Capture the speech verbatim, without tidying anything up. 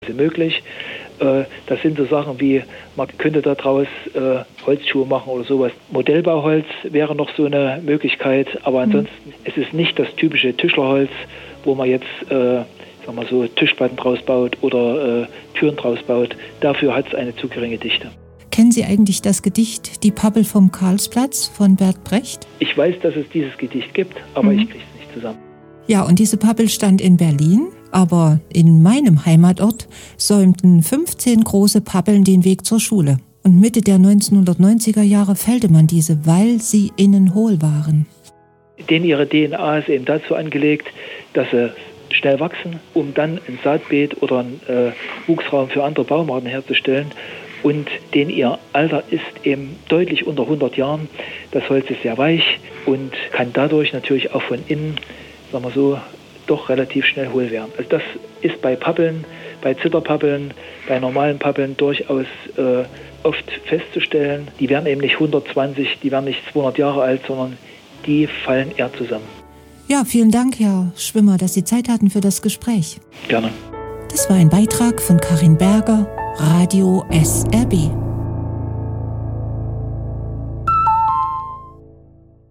möglich. Äh, das sind so Sachen wie, man könnte daraus äh, Holzschuhe machen oder sowas. Modellbauholz wäre noch so eine Möglichkeit, aber ansonsten mhm. es ist nicht das typische Tischlerholz, wo man jetzt äh, sagen wir so Tischplatten draus baut oder äh, Türen draus baut. Dafür hat es eine zu geringe Dichte. Kennen Sie eigentlich das Gedicht Die Pappel vom Karlsplatz von Bert Brecht? Ich weiß, dass es dieses Gedicht gibt, aber mhm. ich kriege es nicht zusammen. Ja, und diese Pappel stand in Berlin, aber in meinem Heimatort säumten fünfzehn große Pappeln den Weg zur Schule. Und Mitte der neunzehnhundertneunziger Jahre fällte man diese, weil sie innen hohl waren. Denn ihre D N A ist eben dazu angelegt, dass sie schnell wachsen, um dann ein Saatbeet oder einen äh, Wuchsraum für andere Baumarten herzustellen. Und denn ihr Alter ist eben deutlich unter hundert Jahren. Das Holz ist sehr weich und kann dadurch natürlich auch von innen, sagen wir so, doch relativ schnell hohl werden. Also das ist bei Pappeln, bei Zitterpappeln, bei normalen Pappeln durchaus äh, oft festzustellen. Die werden eben nicht hundertzwanzig, die werden nicht zweihundert Jahre alt, sondern die fallen eher zusammen. Ja, vielen Dank, Herr Schwimmer, dass Sie Zeit hatten für das Gespräch. Gerne. Das war ein Beitrag von Karin Berger, Radio S R B.